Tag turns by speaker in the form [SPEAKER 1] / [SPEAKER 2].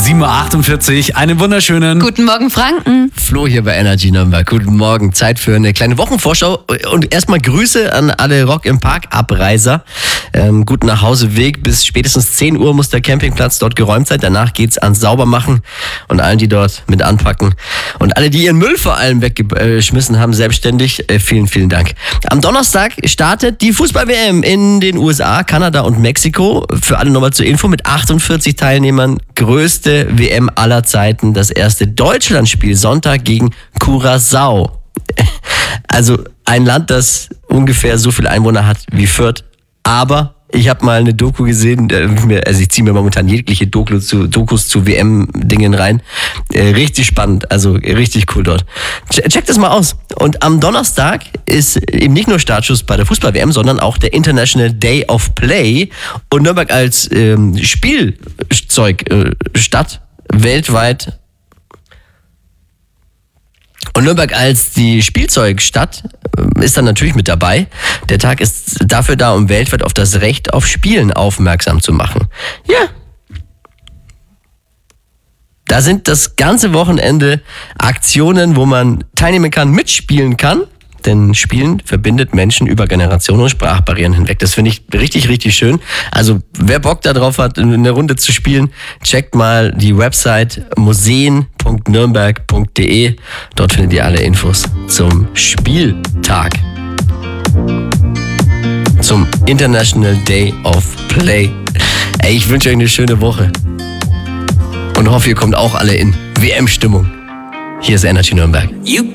[SPEAKER 1] 7.48 Uhr. Einen wunderschönen
[SPEAKER 2] Guten Morgen, Franken.
[SPEAKER 3] Flo hier bei Energy Nürnberg. Guten Morgen. Zeit für eine kleine Wochenvorschau. Und erstmal Grüße an alle Rock im Park Abreiser. Guten Nachhauseweg. Bis spätestens 10 Uhr muss der Campingplatz dort geräumt sein. Danach geht's ans Saubermachen und allen, die dort mit anpacken. Und alle, die ihren Müll vor allem weggeschmissen haben, selbstständig. Vielen, vielen Dank. Am Donnerstag startet die Fußball-WM in den USA, Kanada und Mexiko. Für alle nochmal zur Info, mit 48 Teilnehmern. Größte WM aller Zeiten. Das erste Deutschlandspiel Sonntag gegen Curaçao. Also ein Land, das ungefähr so viele Einwohner hat wie Fürth. Aber ich habe mal eine Doku gesehen, also ich ziehe mir momentan jegliche Dokus zu WM-Dingen rein. Richtig spannend, also richtig cool dort. Check das mal aus. Und am Donnerstag ist eben nicht nur Startschuss bei der Fußball-WM, sondern auch der International Day of Play. Und Nürnberg als Spielzeugstadt weltweit. Und Nürnberg als die Spielzeugstadt ist dann natürlich mit dabei. Der Tag ist dafür da, um weltweit auf das Recht auf Spielen aufmerksam zu machen. Ja. Da sind das ganze Wochenende Aktionen, wo man teilnehmen kann, mitspielen kann. Denn Spielen verbindet Menschen über Generationen und Sprachbarrieren hinweg. Das finde ich richtig, richtig schön. Also wer Bock darauf hat, eine Runde zu spielen, checkt mal die Website museen.nürnberg.de. Dort findet ihr alle Infos zum Spieltag. Zum International Day of Play. Ey, ich wünsche euch eine schöne Woche. Und hoffe, ihr kommt auch alle in WM-Stimmung. Hier ist Energy Nürnberg.